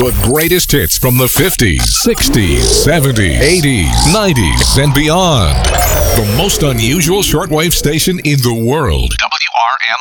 The greatest hits from the 50s, 60s, 70s, 80s, 90s, and beyond. The most unusual shortwave station in the world. WRMI.